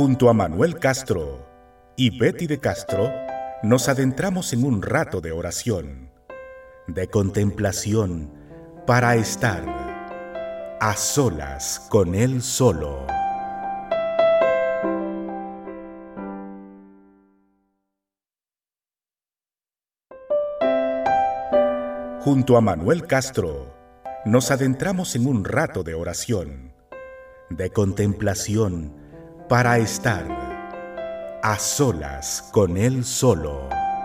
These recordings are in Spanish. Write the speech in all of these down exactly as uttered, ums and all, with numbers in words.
Junto a Manuel Castro y Betty de Castro, nos adentramos en un rato de oración, de contemplación, para estar a solas con Él solo. Junto a Manuel Castro, nos adentramos en un rato de oración, de contemplación, para estar a solas con Él solo.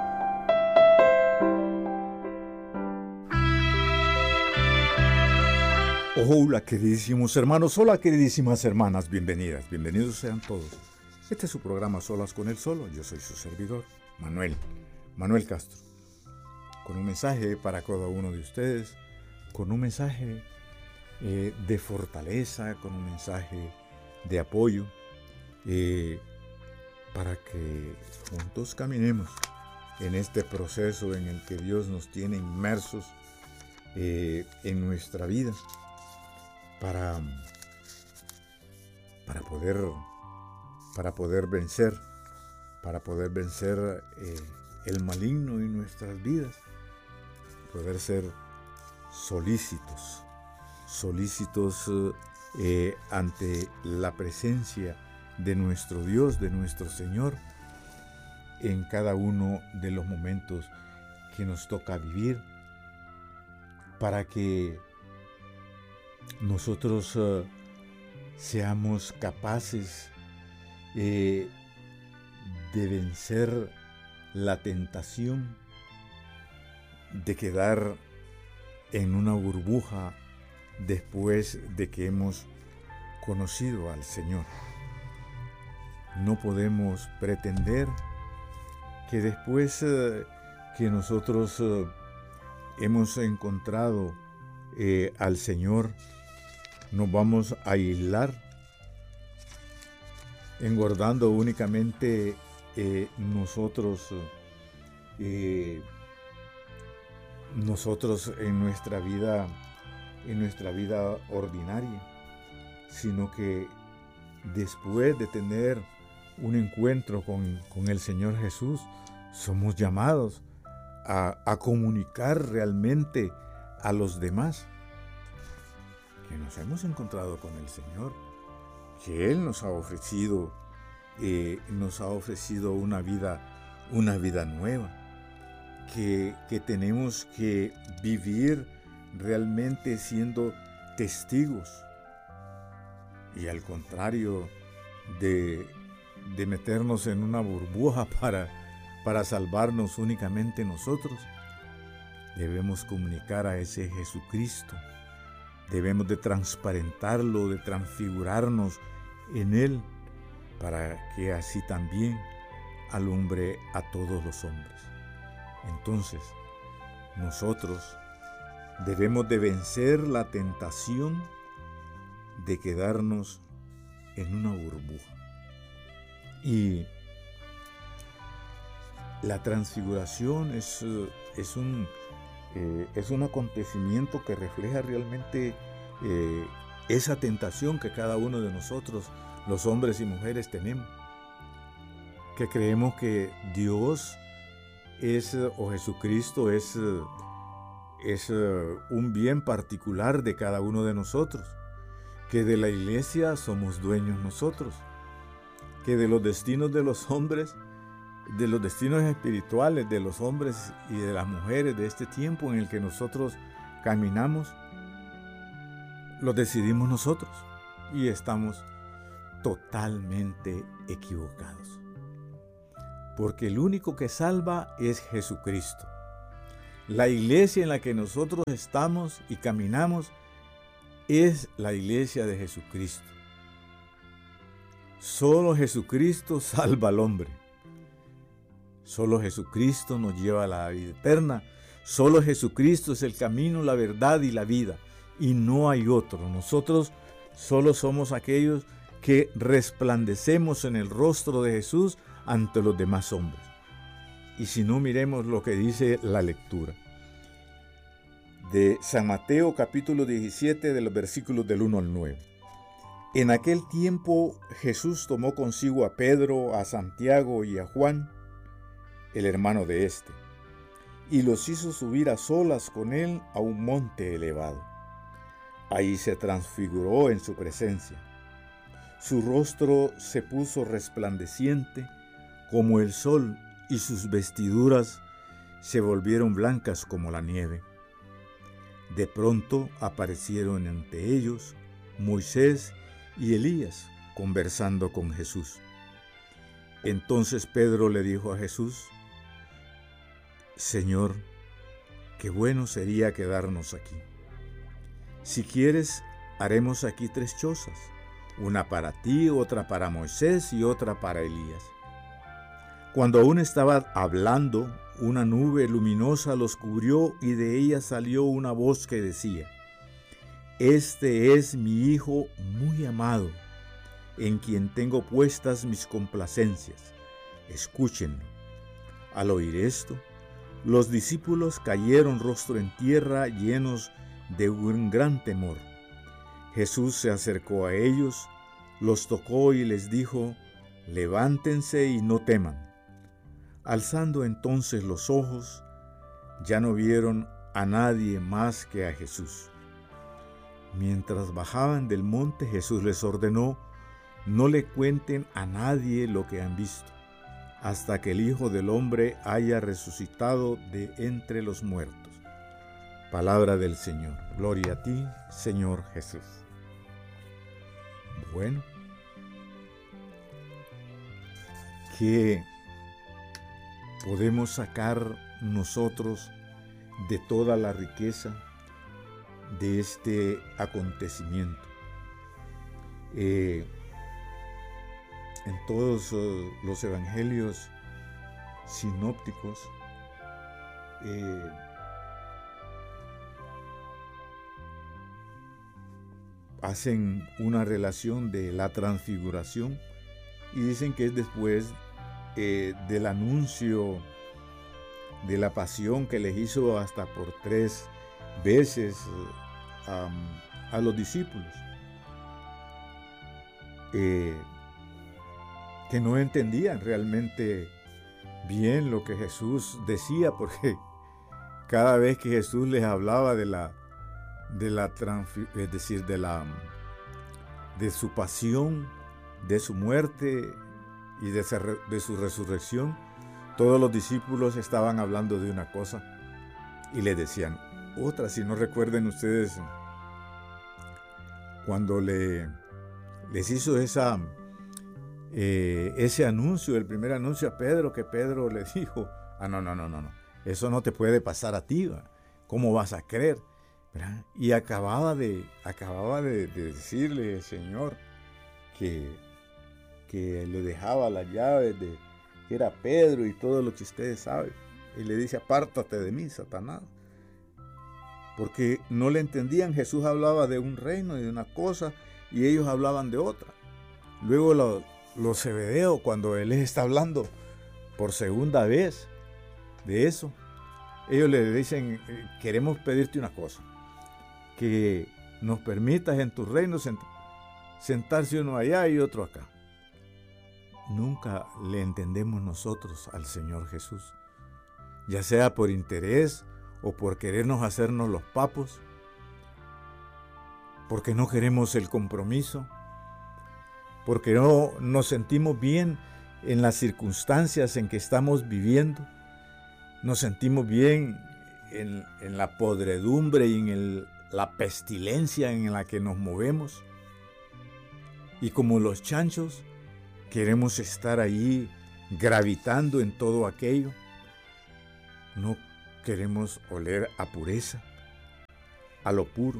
Hola queridísimos hermanos, hola queridísimas hermanas, bienvenidas, bienvenidos sean todos. Este es su programa Solas con Él Solo, yo soy su servidor, Manuel, Manuel Castro, con un mensaje para cada uno de ustedes, con un mensaje eh, de fortaleza, con un mensaje de apoyo, eh, para que juntos caminemos en este proceso en el que Dios nos tiene inmersos eh, en nuestra vida. Para, para, poder, para poder vencer, para poder vencer eh, el maligno en nuestras vidas, poder ser solícitos, solícitos eh, ante la presencia de nuestro Dios, de nuestro Señor, en cada uno de los momentos que nos toca vivir, para que nosotros uh, seamos capaces eh, de vencer la tentación de quedar en una burbuja después de que hemos conocido al Señor. No podemos pretender que después uh, que nosotros uh, hemos encontrado eh, al Señor, nos vamos a aislar, engordando únicamente eh, nosotros, eh, nosotros en nuestra vida, en nuestra vida ordinaria, sino que después de tener un encuentro con, con el Señor Jesús, somos llamados a, a comunicar realmente a los demás que nos hemos encontrado con el Señor, que Él nos ha ofrecido, eh, nos ha ofrecido una vida, una vida nueva, que, que tenemos que vivir realmente siendo testigos, y al contrario de, de meternos en una burbuja para, para salvarnos únicamente nosotros, debemos comunicar a ese Jesucristo. Debemos de transparentarlo, de transfigurarnos en Él, para que así también alumbre a todos los hombres. Entonces, nosotros debemos de vencer la tentación de quedarnos en una burbuja. Y la transfiguración es, es un... Eh, es un acontecimiento que refleja realmente eh, esa tentación que cada uno de nosotros, los hombres y mujeres, tenemos. Que creemos que Dios es, o Jesucristo es, es un bien particular de cada uno de nosotros. Que de la iglesia somos dueños nosotros. Que de los destinos de los hombres, de los destinos espirituales de los hombres y de las mujeres de este tiempo en el que nosotros caminamos, los decidimos nosotros, y estamos totalmente equivocados. Porque el único que salva es Jesucristo. La iglesia en la que nosotros estamos y caminamos es la iglesia de Jesucristo. Solo Jesucristo salva al hombre. Solo Jesucristo nos lleva a la vida eterna. Solo Jesucristo es el camino, la verdad y la vida. Y no hay otro. Nosotros solo somos aquellos que resplandecemos en el rostro de Jesús ante los demás hombres. Y si no, miremos lo que dice la lectura de San Mateo capítulo diecisiete, de los versículos del uno al nueve. En aquel tiempo Jesús tomó consigo a Pedro, a Santiago y a Juan, el hermano de éste, y los hizo subir a solas con él a un monte elevado. Ahí se transfiguró en su presencia. Su rostro se puso resplandeciente como el sol y sus vestiduras se volvieron blancas como la nieve. De pronto aparecieron ante ellos Moisés y Elías conversando con Jesús. Entonces Pedro le dijo a Jesús: Señor, qué bueno sería quedarnos aquí. Si quieres, haremos aquí tres chozas, una para ti, otra para Moisés y otra para Elías. Cuando aún estaba hablando, una nube luminosa los cubrió y de ella salió una voz que decía: Este es mi Hijo muy amado, en quien tengo puestas mis complacencias. Escúchenlo. Al oír esto, los discípulos cayeron rostro en tierra, llenos de un gran temor. Jesús se acercó a ellos, los tocó y les dijo: Levántense y no teman. Alzando entonces los ojos, ya no vieron a nadie más que a Jesús. Mientras bajaban del monte, Jesús les ordenó: no le cuenten a nadie lo que han visto, hasta que el Hijo del Hombre haya resucitado de entre los muertos. Palabra del Señor. Gloria a ti, Señor Jesús. Bueno, ¿qué podemos sacar nosotros de toda la riqueza de este acontecimiento? Eh, en todos uh, los evangelios sinópticos, eh, hacen una relación de la transfiguración y dicen que es después eh, del anuncio de la pasión que les hizo hasta por tres veces um, a los discípulos, eh, que no entendían realmente bien lo que Jesús decía, porque cada vez que Jesús les hablaba de la de la es decir, de la de su pasión, de su muerte y de, de su resurrección, todos los discípulos estaban hablando de una cosa y le decían otra. Si no recuerden ustedes cuando le les hizo esa eh, ese anuncio, el primer anuncio a Pedro, que Pedro le dijo: ah, no, no, no, no, no, eso no te puede pasar a ti, ¿va? ¿Cómo vas a creer? ¿Verdad? Y acababa de, acababa de, de decirle, Señor, que, que le dejaba las llaves, de que era Pedro y todo lo que ustedes saben. Y le dice: apártate de mí, Satanás. Porque no le entendían. Jesús hablaba de un reino y de una cosa, y ellos hablaban de otra. Luego los lo Zebedeos, cuando él les está hablando por segunda vez de eso, ellos le dicen: queremos pedirte una cosa, que nos permitas en tu reino sent- sentarse uno allá y otro acá. Nunca le entendemos nosotros al Señor Jesús, ya sea por interés o por querernos hacernos los papos, porque no queremos el compromiso, porque no nos sentimos bien en las circunstancias en que estamos viviendo, nos sentimos bien en, en la podredumbre y en el, la pestilencia en la que nos movemos, y como los chanchos queremos estar ahí gravitando en todo aquello. No queremos oler a pureza, a lo puro.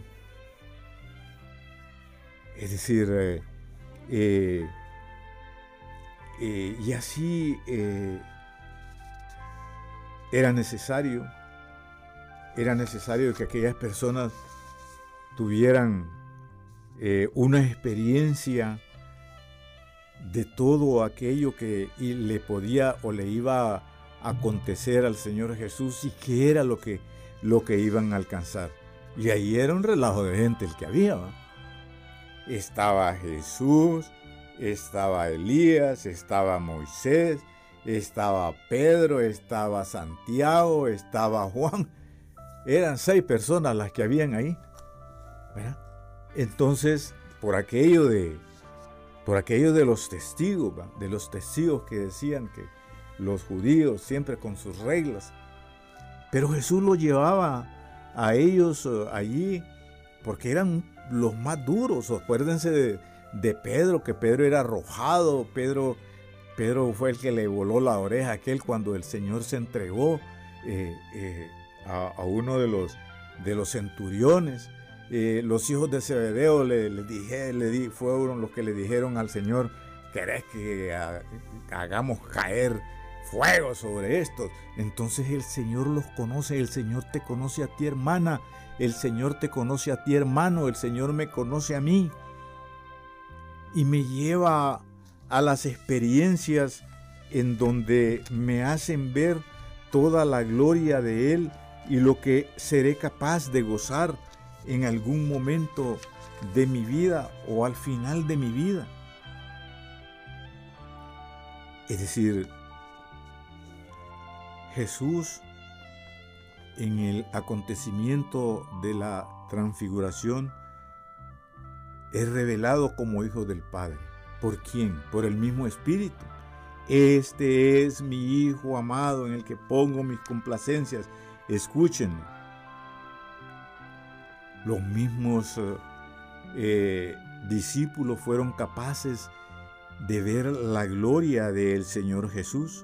Es decir, eh, eh, eh, y así eh, era necesario, era necesario que aquellas personas tuvieran eh, una experiencia de todo aquello que le podía o le iba a acontecer al Señor Jesús, y qué era lo que, lo que iban a alcanzar. Y ahí era un relajo de gente el que había, ¿va? estaba Jesús, estaba Elías, estaba Moisés, estaba Pedro, estaba Santiago, estaba Juan. Eran seis personas las que habían ahí, ¿verdad? Entonces, por aquello de, por aquello de los testigos, ¿verdad? De los testigos que decían que los judíos siempre con sus reglas, pero Jesús los llevaba a ellos uh, allí porque eran los más duros. Acuérdense de, de Pedro, que Pedro era arrojado. Pedro, Pedro fue el que le voló la oreja a aquel cuando el Señor se entregó eh, eh, a, a uno de los, de los centuriones. Eh, los hijos de Zebedeo le, le dije, le di, fueron los que le dijeron al Señor: ¿querés que ha, hagamos caer fuego sobre estos? Entonces el Señor los conoce. El Señor te conoce a ti, hermana. El Señor te conoce a ti, hermano. El Señor me conoce a mí y me lleva a las experiencias en donde me hacen ver toda la gloria de Él y lo que seré capaz de gozar en algún momento de mi vida o al final de mi vida. Es decir, Jesús, en el acontecimiento de la transfiguración, es revelado como Hijo del Padre. ¿Por quién? Por el mismo Espíritu. Este es mi Hijo amado en el que pongo mis complacencias. Escúchenme. Los mismos eh, discípulos fueron capaces de ver la gloria del Señor Jesús.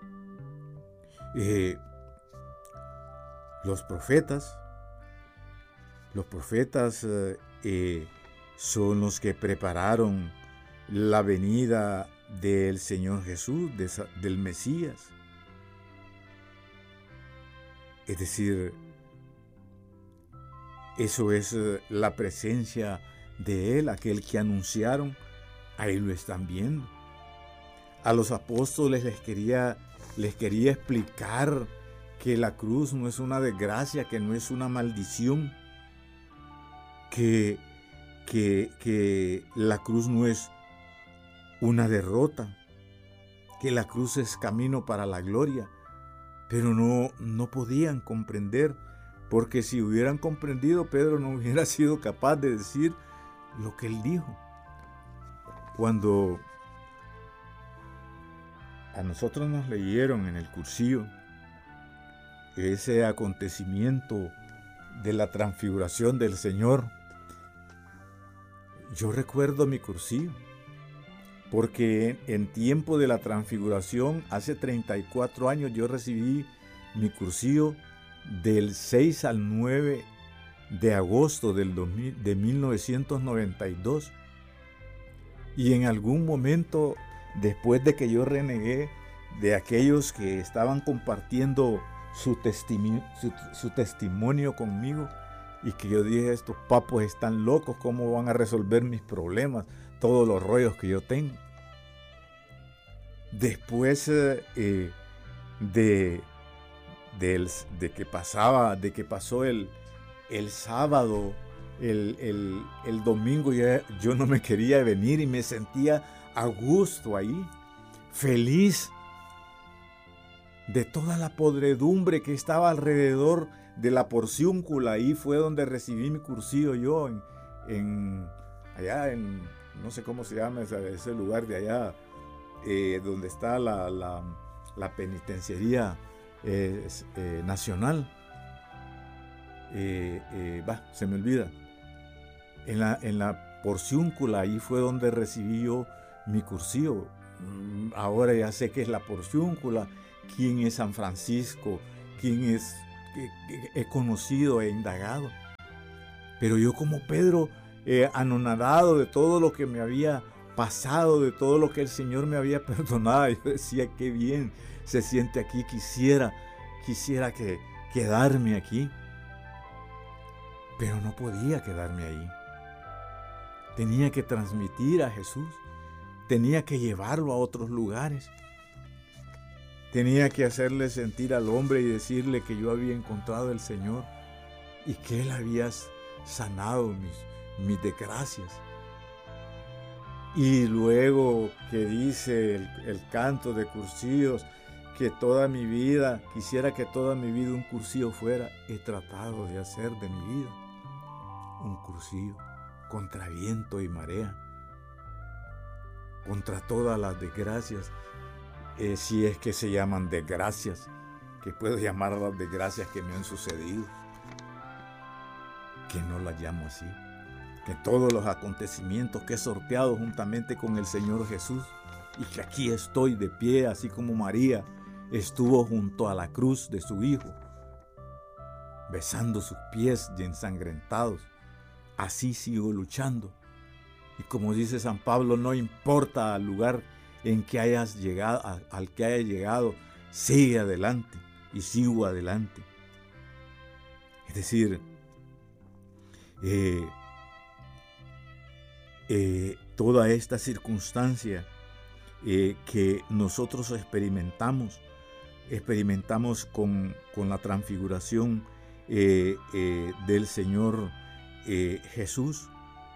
Eh, los profetas, los profetas eh, eh, son los que prepararon la venida del Señor Jesús, de, del Mesías. Es decir, eso es la presencia de Él, aquel que anunciaron, ahí lo están viendo. A los apóstoles les quería, les quería explicar que la cruz no es una desgracia, que no es una maldición, que, que, que la cruz no es una derrota, que la cruz es camino para la gloria, pero no, no podían comprender, porque si hubieran comprendido, Pedro no hubiera sido capaz de decir lo que él dijo. Cuando a nosotros nos leyeron en el cursillo ese acontecimiento de la transfiguración del Señor, yo recuerdo mi cursillo, porque en tiempo de la transfiguración, hace treinta y cuatro años, yo recibí mi cursillo del seis al nueve de agosto del dos mil, de mil novecientos noventa y dos. Y en algún momento, después de que yo renegué de aquellos que estaban compartiendo su testimonio, su, su testimonio conmigo, y que yo dije: estos papos están locos, ¿cómo van a resolver mis problemas? Todos los rollos que yo tengo. Después eh, eh, de, de, el, de que pasaba, de que pasó el, el sábado, el, el, el domingo, ya, yo no me quería venir y me sentía a gusto ahí, feliz de toda la podredumbre que estaba alrededor de la porciúncula. Ahí fue donde recibí mi cursillo yo, en, en allá en, no sé cómo se llama ese, ese lugar de allá, eh, donde está la, la, la penitenciaría eh, eh, nacional. Eh, eh, bah, se me olvida. En la, en la porciúncula, ahí fue donde recibí yo mi cursillo. Ahora ya sé qué es la porciúncula, quién es San Francisco, quién es, que, que he conocido, he indagado. Pero yo, como Pedro, eh, anonadado de todo lo que me había pasado, de todo lo que el Señor me había perdonado, yo decía: qué bien se siente aquí, quisiera, quisiera que, quedarme aquí. Pero no podía quedarme ahí. Tenía que transmitir a Jesús, tenía que llevarlo a otros lugares. Tenía que hacerle sentir al hombre y decirle que yo había encontrado al Señor y que Él había sanado mis, mis desgracias. Y luego que dice el, el canto de Cursillos, que toda mi vida, quisiera que toda mi vida un cursillo fuera, he tratado de hacer de mi vida un cursillo contra viento y marea, contra todas las desgracias, eh, si es que se llaman desgracias, que puedo llamar a las desgracias que me han sucedido, que no las llamo así, que todos los acontecimientos que he sorteado juntamente con el Señor Jesús, y que aquí estoy de pie, así como María estuvo junto a la cruz de su Hijo, besando sus pies ensangrentados. Así sigo luchando. Y como dice San Pablo, no importa al lugar en que hayas llegado, al que haya llegado, sigue adelante y sigo adelante. Es decir, eh, eh, toda esta circunstancia eh, que nosotros experimentamos, experimentamos con, con la transfiguración eh, eh, del Señor eh, Jesús,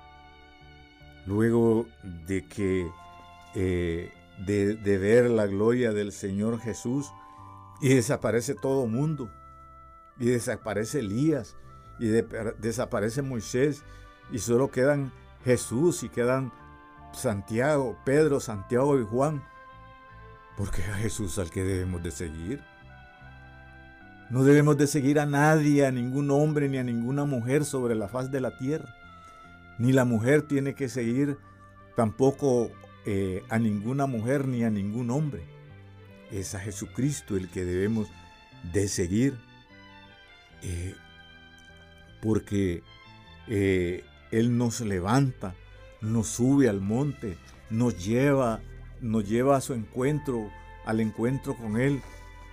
luego de que eh, de, de ver la gloria del Señor Jesús, y desaparece todo mundo, y desaparece Elías, y de, desaparece Moisés, y solo quedan Jesús y quedan Santiago, Pedro, Santiago y Juan, porque es a Jesús al que debemos de seguir. No debemos de seguir a nadie, a ningún hombre ni a ninguna mujer sobre la faz de la tierra. Ni la mujer tiene que seguir tampoco eh, a ninguna mujer ni a ningún hombre. Es a Jesucristo el que debemos de seguir, eh, porque eh, Él nos levanta, nos sube al monte, nos lleva nos lleva a su encuentro, al encuentro con Él.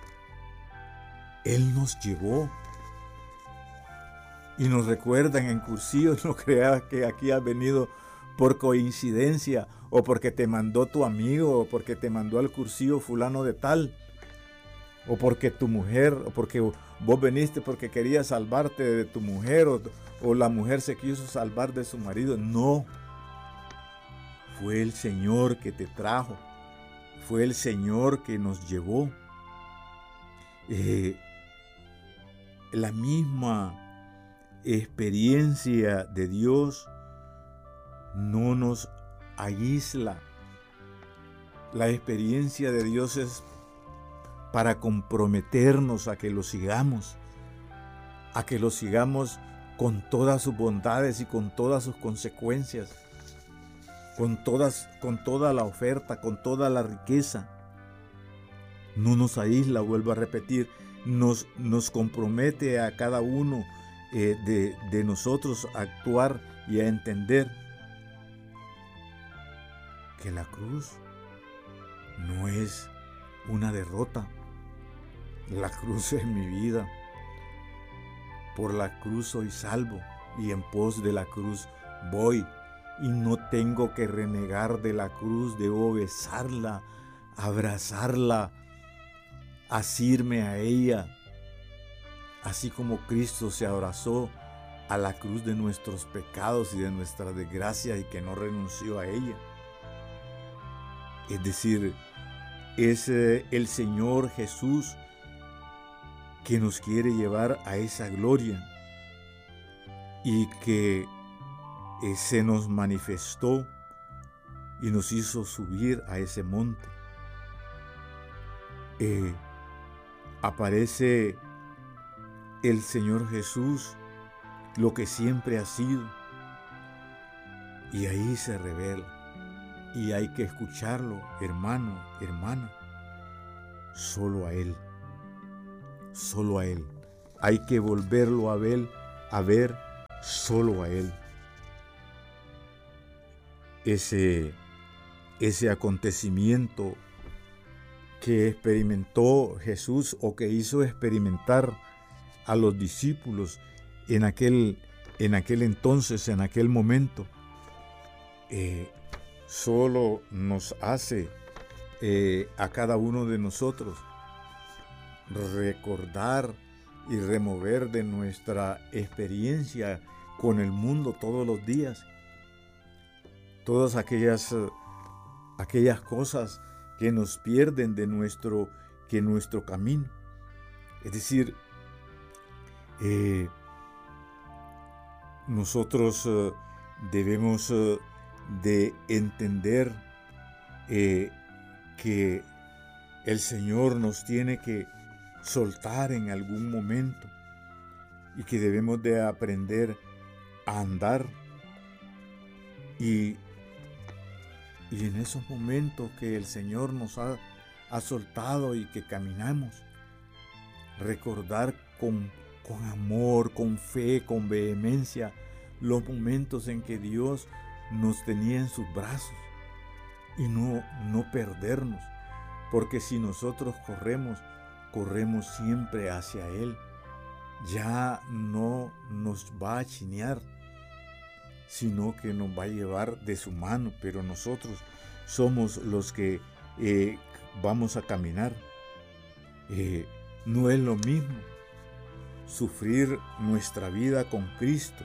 Él nos llevó y nos recuerdan en Cursillos, no creas que aquí has venido por coincidencia o porque te mandó tu amigo o porque te mandó al cursillo fulano de tal o porque tu mujer o porque vos veniste porque querías salvarte de tu mujer o, o la mujer se quiso salvar de su marido. No. Fue el Señor que te trajo, fue el Señor que nos llevó. Eh, la misma experiencia de Dios no nos aísla. La experiencia de Dios es para comprometernos a que lo sigamos, a que lo sigamos con todas sus bondades y con todas sus consecuencias. Con, todas, con toda la oferta, con toda la riqueza. No nos aísla, vuelvo a repetir, nos, nos compromete a cada uno eh, de, de nosotros a actuar y a entender que la cruz no es una derrota. La cruz es mi vida. Por la cruz soy salvo y en pos de la cruz voy. Y no tengo que renegar de la cruz, debo besarla, abrazarla, asirme a ella, así como Cristo se abrazó a la cruz de nuestros pecados y de nuestras desgracias y que no renunció a ella. Es decir, es el Señor Jesús que nos quiere llevar a esa gloria y que se nos manifestó y nos hizo subir a ese monte. Eh, aparece el Señor Jesús, lo que siempre ha sido, y ahí se revela. Y hay que escucharlo, hermano, hermana, solo a Él, solo a Él. Hay que volverlo a ver, a ver solo a Él. Ese, ese acontecimiento que experimentó Jesús o que hizo experimentar a los discípulos en aquel, en aquel entonces, en aquel momento, eh, solo nos hace eh, a cada uno de nosotros recordar y remover de nuestra experiencia con el mundo todos los días todas aquellas aquellas cosas que nos pierden de nuestro, que nuestro camino. Es decir, eh, nosotros eh, debemos eh, de entender eh, que el Señor nos tiene que soltar en algún momento y que debemos de aprender a andar y, y en esos momentos que el Señor nos ha, ha soltado y que caminamos, recordar con, con amor, con fe, con vehemencia los momentos en que Dios nos tenía en sus brazos y no, no perdernos, porque si nosotros corremos, corremos siempre hacia Él. Ya no nos va a chinear, sino que nos va a llevar de su mano, pero nosotros somos los que eh, vamos a caminar. Eh, no es lo mismo sufrir nuestra vida con Cristo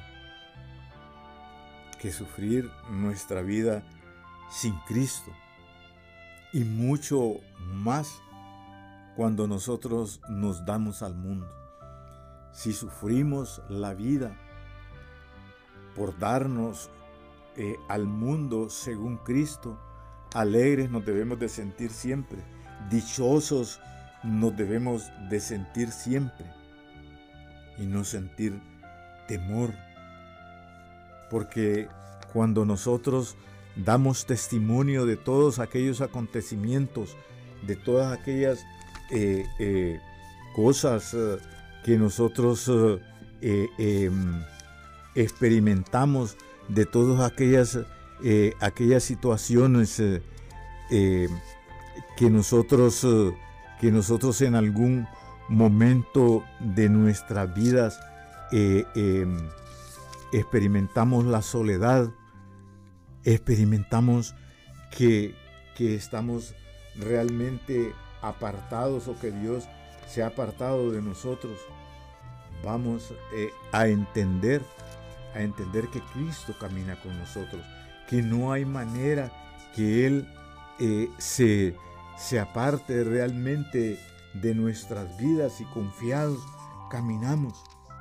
que sufrir nuestra vida sin Cristo, y mucho más cuando nosotros nos damos al mundo. Si sufrimos la vida por darnos eh, al mundo según Cristo, alegres nos debemos de sentir siempre, dichosos nos debemos de sentir siempre y no sentir temor, porque cuando nosotros damos testimonio de todos aquellos acontecimientos, de todas aquellas eh, eh, cosas eh, que nosotros eh, eh, experimentamos, de todas aquellas, eh, aquellas situaciones eh, eh, que, nosotros, eh, que nosotros en algún momento de nuestras vidas eh, eh, experimentamos la soledad, experimentamos que, que estamos realmente apartados o que Dios se ha apartado de nosotros, vamos eh, a entender, a entender que Cristo camina con nosotros, que no hay manera que Él eh, se, se aparte realmente de nuestras vidas y confiados caminamos.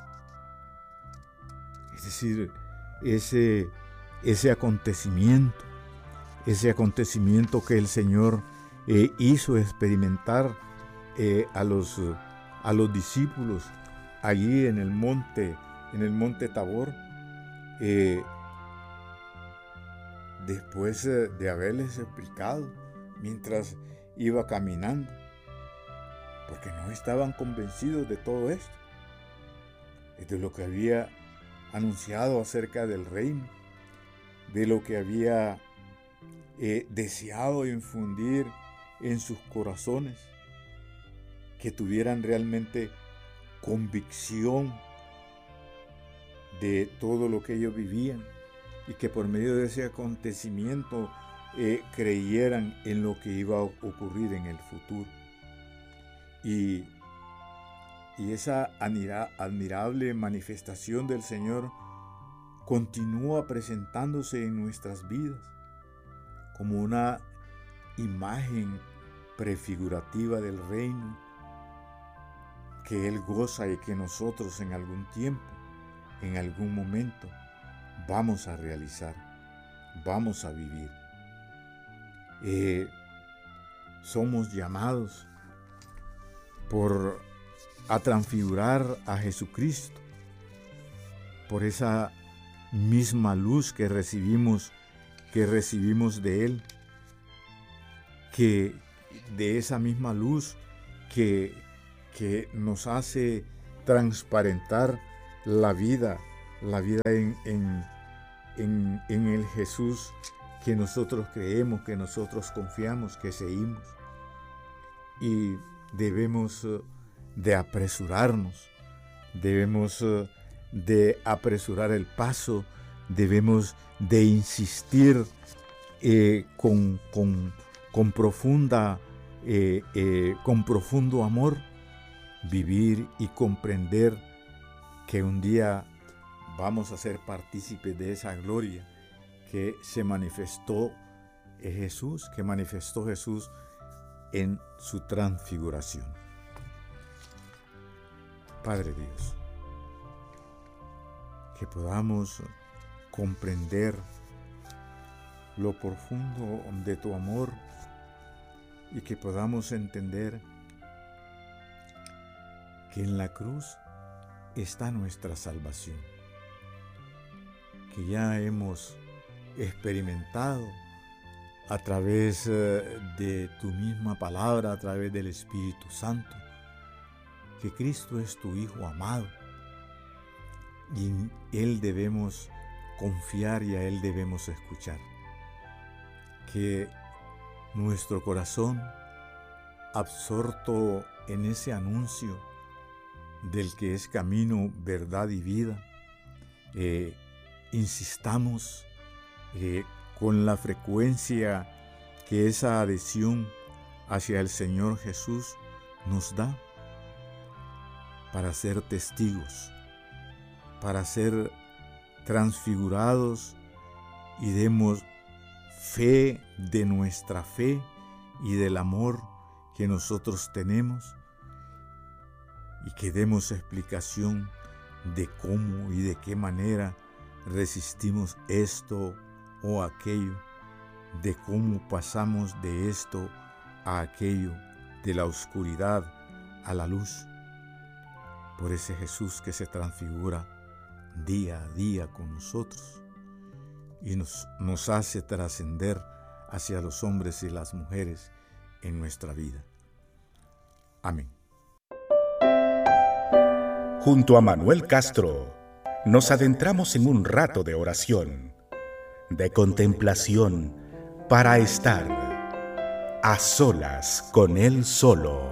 Es decir, ese, ese acontecimiento, ese acontecimiento que el Señor eh, hizo experimentar eh, a los, a los discípulos allí en el monte, en el monte Tabor, eh, después de haberles explicado mientras iba caminando, porque no estaban convencidos de todo esto, de lo que había anunciado acerca del reino, de lo que había eh, deseado infundir en sus corazones, que tuvieran realmente convicción de todo lo que ellos vivían y que por medio de ese acontecimiento eh, creyeran en lo que iba a ocurrir en el futuro. Y, y esa admirable manifestación del Señor continúa presentándose en nuestras vidas como una imagen prefigurativa del reino que Él goza y que nosotros en algún tiempo, en algún momento, vamos a realizar, vamos a vivir. Eh, somos llamados por a transfigurar a Jesucristo, por esa misma luz que recibimos, que recibimos de Él, que de esa misma luz que, que nos hace transparentar la vida, la vida en, en, en, en el Jesús que nosotros creemos, que nosotros confiamos, que seguimos. Y debemos de apresurarnos, debemos de apresurar el paso, debemos de insistir eh, con, con, con, profunda, eh, eh, con profundo amor, vivir y comprender que un día vamos a ser partícipes de esa gloria que se manifestó es Jesús, que manifestó Jesús en su transfiguración. Padre Dios, que podamos comprender lo profundo de tu amor y que podamos entender que en la cruz está nuestra salvación, que ya hemos experimentado a través de tu misma palabra, a través del Espíritu Santo, que Cristo es tu Hijo amado y en Él debemos confiar y a Él debemos escuchar. Que nuestro corazón, absorto en ese anuncio del que es camino, verdad y vida, eh, insistamos eh, con la frecuencia que esa adhesión hacia el Señor Jesús nos da para ser testigos, para ser transfigurados y demos fe de nuestra fe y del amor que nosotros tenemos y que demos explicación de cómo y de qué manera resistimos esto o aquello, de cómo pasamos de esto a aquello, de la oscuridad a la luz, por ese Jesús que se transfigura día a día con nosotros y nos, nos hace trascender hacia los hombres y las mujeres en nuestra vida. Amén. Junto a Manuel Castro, nos adentramos en un rato de oración, de contemplación, para estar a solas con Él solo.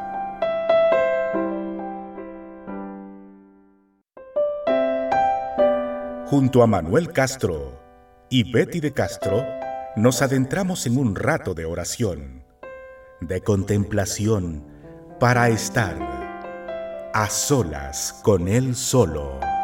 Junto a Manuel Castro y Betty de Castro, nos adentramos en un rato de oración, de contemplación, para estar a solas con Él solo.